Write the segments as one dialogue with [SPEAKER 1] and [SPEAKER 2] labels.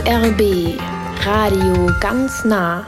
[SPEAKER 1] RBB Radio ganz nah.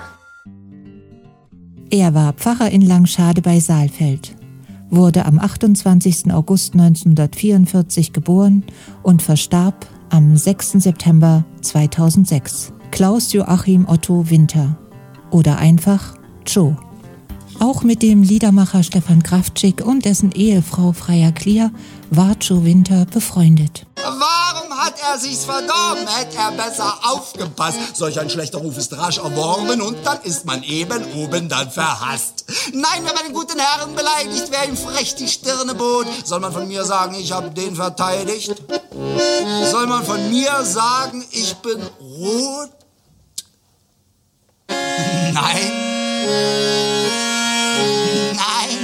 [SPEAKER 2] Er war Pfarrer in Langschade bei Saalfeld, wurde am 28. August 1944 geboren und verstarb am 6. September 2006. Klaus Joachim Otto Winter oder einfach Joe. Auch mit dem Liedermacher Stefan Kraftschick und dessen Ehefrau Freya Klier war Joe Winter befreundet.
[SPEAKER 3] Warum hat er sich's verdorben? Hätte er besser aufgepasst. Solch ein schlechter Ruf ist rasch erworben und dann ist man eben oben dann verhasst. Nein, wenn man den guten Herrn beleidigt, wer ihm frech die Stirne bot, soll man von mir sagen, ich hab den verteidigt? Soll man von mir sagen, ich bin rot? Nein. Nein.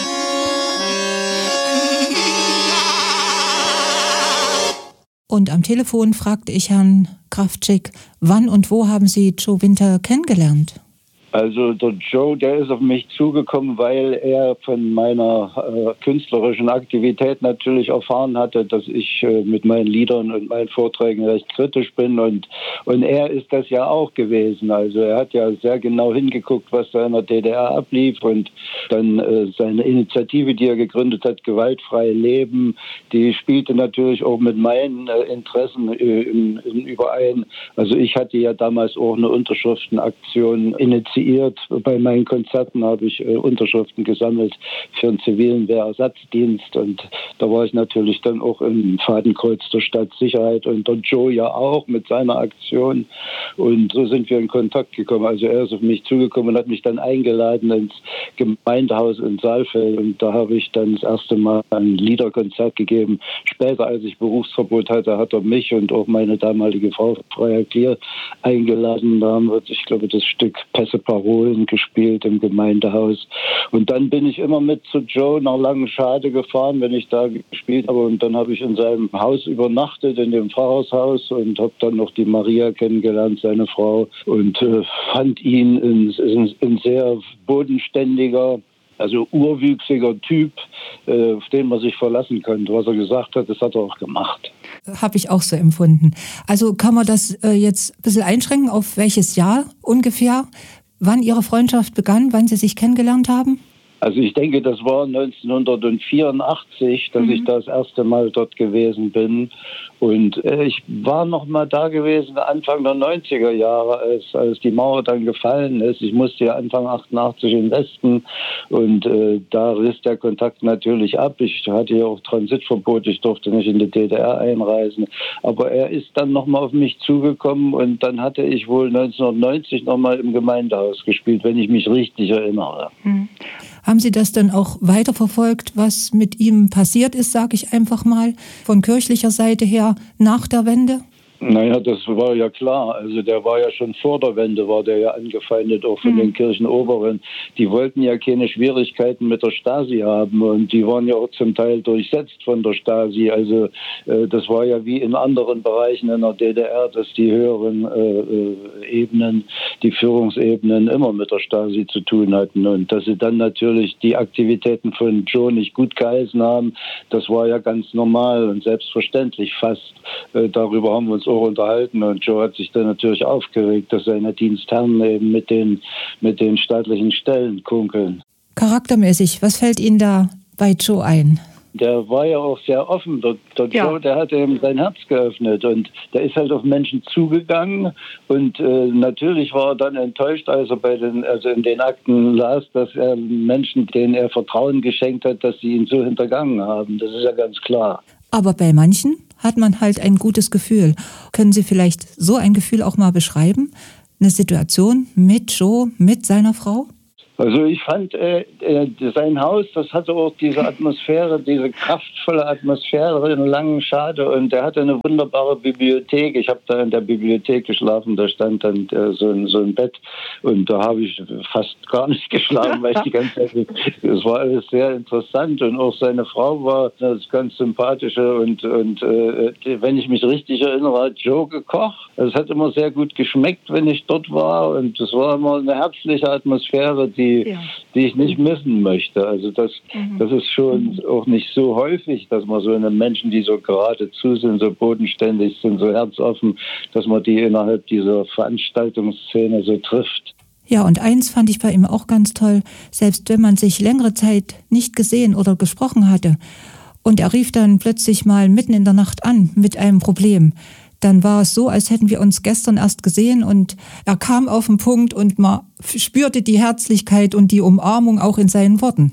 [SPEAKER 2] Und am Telefon fragte ich Herrn Kraftschick, wann und wo haben Sie Joe Winter kennengelernt?
[SPEAKER 4] Also der Joe, der ist auf mich zugekommen, weil er von meiner künstlerischen Aktivität natürlich erfahren hatte, dass ich mit meinen Liedern und meinen Vorträgen recht kritisch bin und er ist das ja auch gewesen. Also er hat ja sehr genau hingeguckt, was da in der DDR ablief und dann seine Initiative, die er gegründet hat, Gewaltfreie Leben, die spielte natürlich auch mit meinen Interessen überein. Also ich hatte ja damals auch eine Unterschriftenaktion initiiert. Bei meinen Konzerten habe ich Unterschriften gesammelt für einen zivilen Wehrersatzdienst und da war ich natürlich dann auch im Fadenkreuz der Stadtsicherheit und der Joe ja auch mit seiner Aktion und so sind wir in Kontakt gekommen. Also er ist auf mich zugekommen und hat mich dann eingeladen ins Gemeindehaus in Saalfeld und da habe ich dann das erste Mal ein Liederkonzert gegeben. Später, als ich Berufsverbot hatte, hat er mich und auch meine damalige Frau Freya Klier eingeladen. Da haben wir, ich glaube, das Stück Pässe Parolen gespielt im Gemeindehaus. Und dann bin ich immer mit zu Joe nach Langenschade gefahren, wenn ich da gespielt habe. Und dann habe ich in seinem Haus übernachtet, in dem Pfarrershaus und habe dann noch die Maria kennengelernt, seine Frau. Und fand ihn ein sehr bodenständiger, also urwüchsiger Typ, auf den man sich verlassen konnte. Was er gesagt hat, das hat er auch gemacht.
[SPEAKER 2] Habe ich auch so empfunden. Also kann man das jetzt ein bisschen einschränken, auf welches Jahr ungefähr, wann Ihre Freundschaft begann, wann Sie sich kennengelernt haben?
[SPEAKER 4] Also ich denke, das war 1984, dass ich das erste Mal dort gewesen bin. Und ich war noch mal da gewesen Anfang der 90er Jahre, als die Mauer dann gefallen ist. Ich musste ja Anfang 88 in den Westen und da riss der Kontakt natürlich ab. Ich hatte ja auch Transitverbot, ich durfte nicht in die DDR einreisen. Aber er ist dann noch mal auf mich zugekommen und dann hatte ich wohl 1990 noch mal im Gemeindehaus gespielt, wenn ich mich richtig erinnere.
[SPEAKER 2] Haben Sie das dann auch weiterverfolgt, was mit ihm passiert ist, sage ich einfach mal, von kirchlicher Seite her nach der Wende?
[SPEAKER 4] Naja, das war ja klar. Also der war ja schon vor der Wende, war der ja angefeindet, auch von den Kirchenoberen. Die wollten ja keine Schwierigkeiten mit der Stasi haben und die waren ja auch zum Teil durchsetzt von der Stasi. Also das war ja wie in anderen Bereichen in der DDR, dass die höheren Ebenen, die Führungsebenen immer mit der Stasi zu tun hatten und dass sie dann natürlich die Aktivitäten von Joe nicht gut geheißen haben, das war ja ganz normal und selbstverständlich fast. Darüber haben wir uns auch unterhalten und Joe hat sich dann natürlich aufgeregt, dass seine Dienstherren eben mit den staatlichen Stellen kunkeln.
[SPEAKER 2] Charaktermäßig, was fällt Ihnen da bei Joe ein?
[SPEAKER 4] Der war ja auch sehr offen. Der Joe, der hat eben sein Herz geöffnet und der ist halt auf Menschen zugegangen und natürlich war er dann enttäuscht, als er in den Akten las, dass er Menschen, denen er Vertrauen geschenkt hat, dass sie ihn so hintergangen haben. Das ist ja ganz klar.
[SPEAKER 2] Aber bei manchen hat man halt ein gutes Gefühl. Können Sie vielleicht so ein Gefühl auch mal beschreiben? Eine Situation mit Joe, mit seiner Frau?
[SPEAKER 4] Also ich fand, sein Haus, das hatte auch diese Atmosphäre, diese kraftvolle Atmosphäre in Langenschade und er hatte eine wunderbare Bibliothek. Ich habe da in der Bibliothek geschlafen, da stand dann so ein Bett und da habe ich fast gar nicht geschlafen, weil ich die ganze Zeit, es war alles sehr interessant und auch seine Frau war das ganz sympathische und wenn ich mich richtig erinnere, hat Joe gekocht. Es hat immer sehr gut geschmeckt, wenn ich dort war und es war immer eine herzliche Atmosphäre, die die ich nicht missen möchte. Also das ist schon auch nicht so häufig, dass man so eine Menschen, die so geradezu sind, so bodenständig sind, so herzoffen, dass man die innerhalb dieser Veranstaltungsszene so trifft.
[SPEAKER 2] Ja, und eins fand ich bei ihm auch ganz toll, selbst wenn man sich längere Zeit nicht gesehen oder gesprochen hatte und er rief dann plötzlich mal mitten in der Nacht an mit einem Problem, dann war es so, als hätten wir uns gestern erst gesehen und er kam auf den Punkt und man spürte die Herzlichkeit und die Umarmung auch in seinen Worten.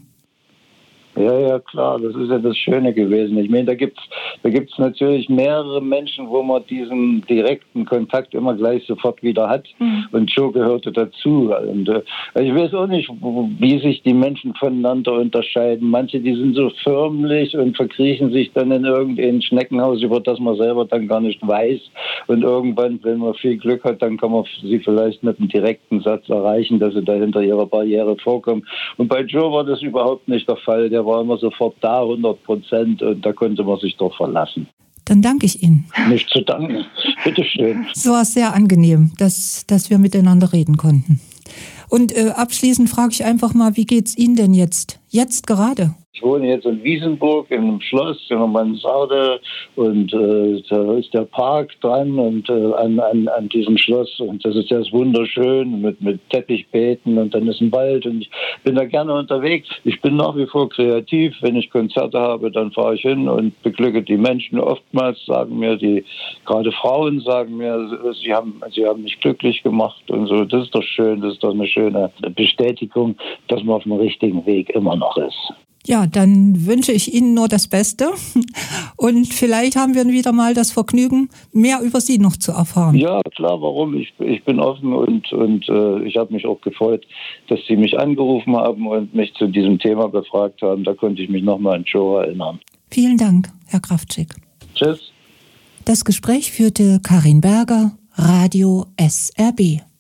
[SPEAKER 4] Ja, klar, das ist ja das Schöne gewesen. Ich meine, da gibt's natürlich mehrere Menschen, wo man diesen direkten Kontakt immer gleich sofort wieder hat. Und Joe gehörte dazu. Und ich weiß auch nicht, wie sich die Menschen voneinander unterscheiden. Manche, die sind so förmlich und verkriechen sich dann in irgendein Schneckenhaus, über das man selber dann gar nicht weiß. Und irgendwann, wenn man viel Glück hat, dann kann man sie vielleicht mit einem direkten Satz erreichen, dass sie da hinter ihrer Barriere vorkommen. Und bei Joe war das überhaupt nicht der Fall. Der war immer sofort da, 100%, und da konnte man sich doch verlassen.
[SPEAKER 2] Dann danke ich Ihnen.
[SPEAKER 4] Nicht zu danken. Bitteschön.
[SPEAKER 2] Es war sehr angenehm, dass wir miteinander reden konnten. Und abschließend frage ich einfach mal, wie geht's Ihnen denn jetzt? Jetzt gerade?
[SPEAKER 4] Ich wohne jetzt in Wiesenburg in einem Schloss, in einer Mansarde, und da ist der Park dran und an diesem Schloss, und das ist jetzt wunderschön mit Teppichbeeten, und dann ist ein Wald, und ich bin da gerne unterwegs. Ich bin nach wie vor kreativ. Wenn ich Konzerte habe, dann fahre ich hin und beglücke die Menschen. Oftmals sagen mir gerade Frauen sagen mir, sie haben mich glücklich gemacht und so. Das ist doch schön, das ist doch eine schöne Bestätigung, dass man auf dem richtigen Weg immer noch ist.
[SPEAKER 2] Ja, dann wünsche ich Ihnen nur das Beste und vielleicht haben wir wieder mal das Vergnügen, mehr über Sie noch zu erfahren.
[SPEAKER 4] Ja, klar, warum? Ich bin offen und ich habe mich auch gefreut, dass Sie mich angerufen haben und mich zu diesem Thema befragt haben. Da konnte ich mich nochmal an Joe erinnern.
[SPEAKER 2] Vielen Dank, Herr Kraftschick.
[SPEAKER 4] Tschüss.
[SPEAKER 2] Das Gespräch führte Karin Berger, Radio SRB.